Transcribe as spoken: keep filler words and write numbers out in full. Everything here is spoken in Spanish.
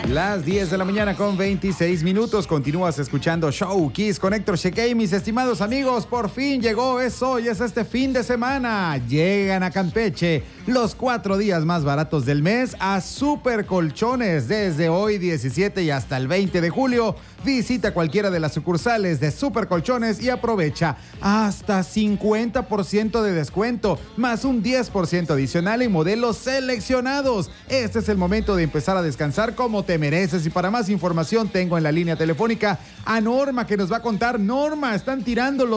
Las diez de la mañana con veintiséis minutos. Continúas escuchando Show Kiss con Héctor Shekey. Mis estimados amigos, por fin llegó, es hoy, es este fin de semana. Llegan a Campeche los cuatro días más baratos del mes a Super Colchones. Desde hoy diecisiete y hasta el veinte de julio. Visita cualquiera de las sucursales de Super Colchones y aprovecha hasta cincuenta por ciento de descuento, más un diez por ciento adicional en modelos seleccionados. Este es el momento de empezar a descansar como te mereces. Y para más información tengo en la línea telefónica a Norma, que nos va a contar. Norma, están tirando los